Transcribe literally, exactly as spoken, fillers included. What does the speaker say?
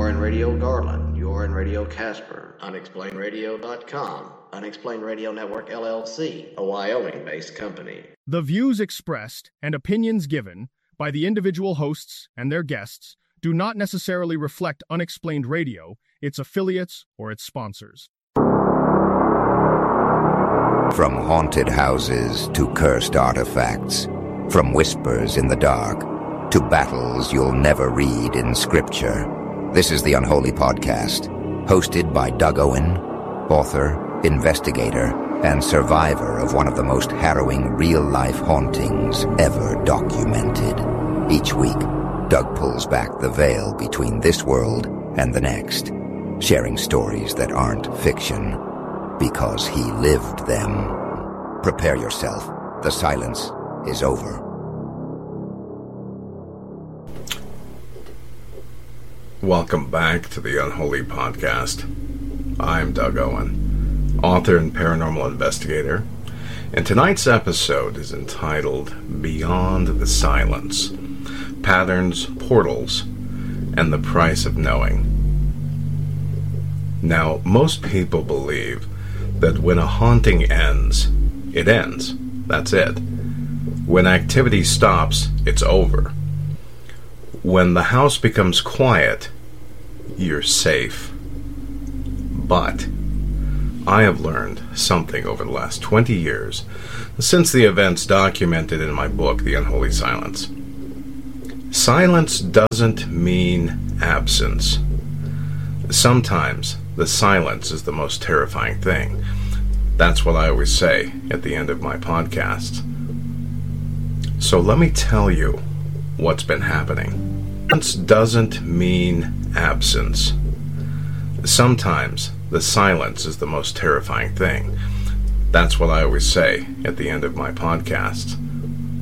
You're in Radio Garland. You're in Radio Casper. Unexplained Radio dot com. Unexplained Radio Network, L L C, a Wyoming-based company. The views expressed and opinions given by the individual hosts and their guests do not necessarily reflect Unexplained Radio, its affiliates, or its sponsors. From haunted houses to cursed artifacts, from whispers in the dark to battles you'll never read in scripture, this is the Unholy Podcast, hosted by Doug Owen, author, investigator, and survivor of one of the most harrowing real-life hauntings ever documented. Each week, Doug pulls back the veil between this world and the next, sharing stories that aren't fiction, because he lived them. Prepare yourself. The silence is over. Welcome back to the Unholy Podcast. I'm Doug Owen, author and paranormal investigator, and tonight's episode is entitled Beyond the Silence: Patterns, Portals, and the Price of Knowing. Now, most people believe that when a haunting ends, it ends. That's it. When activity stops, it's over. When the house becomes quiet, you're safe. But I have learned something over the last twenty years, since the events documented in my book, The Unholy Silence. Silence doesn't mean absence. Sometimes the silence is the most terrifying thing. That's what I always say at the end of my podcasts. So let me tell you what's been happening. Silence doesn't mean absence. Sometimes the silence is the most terrifying thing. That's what I always say at the end of my podcasts.